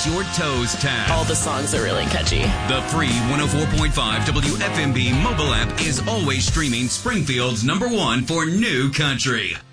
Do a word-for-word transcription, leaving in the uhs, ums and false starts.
Kiss Your Toes tab. All the songs are really catchy. The free one oh four point five W F M B mobile app is always streaming Springfield's number one for new country.